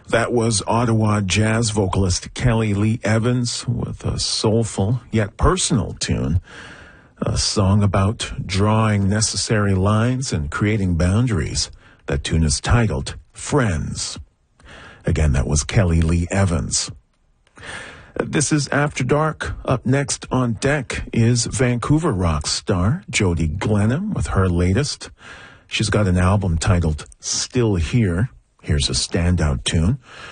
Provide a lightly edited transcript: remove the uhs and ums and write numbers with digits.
That was Ottawa jazz vocalist Kelly Lee Evans with a soulful yet personal tune, a song about drawing necessary lines and creating boundaries. That tune is titled Friends. Again, that was Kelly Lee Evans. This is After Dark. Up next on deck is Vancouver rock star Jody Glenham with her latest. She's got an album titled Still Here. Here's a standout tune.